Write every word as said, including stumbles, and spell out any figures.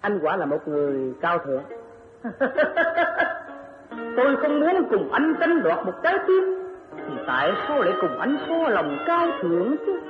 Anh quả là một người cao thượng. Tôi không muốn cùng anh tranh đoạt một trái tim, thì tại sao lại cùng anh so lòng cao thượng chứ?